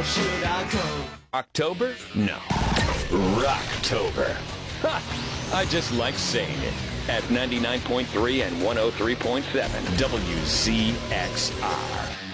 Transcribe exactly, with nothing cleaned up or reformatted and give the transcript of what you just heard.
should I go? October? No. Rocktober. Ha! I just like saying it. At ninety-nine point three and one oh three point seven W Z X R.